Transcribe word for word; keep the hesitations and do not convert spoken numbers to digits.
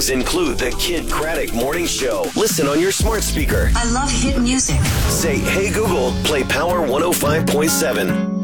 mornings include the Kid Craddock Morning Show. Listen on your smart speaker. I love hit music. Say, hey Google, play Power one oh five point seven.